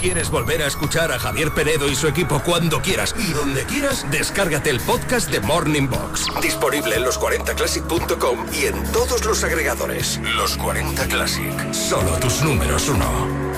¿Quieres volver a escuchar a Javier Penedo y su equipo cuando quieras y donde quieras? Descárgate el podcast de Morning Box. Disponible en los40classic.com y en todos los agregadores. Los 40 Classic. Solo tus números uno.